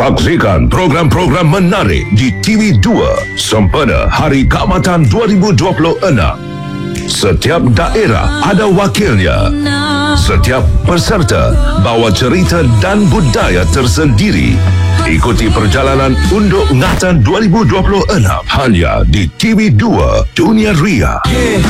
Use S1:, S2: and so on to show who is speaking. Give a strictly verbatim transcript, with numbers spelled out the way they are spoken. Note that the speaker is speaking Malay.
S1: Saksikan program-program menarik di T V dua sempena Hari Kaamatan dua ribu dua puluh enam. Setiap daerah ada wakilnya. Setiap peserta bawa cerita dan budaya tersendiri. Ikuti perjalanan Unduk Ngatan dua ribu dua puluh enam hanya di T V dua Dunia Ria.
S2: Yeah,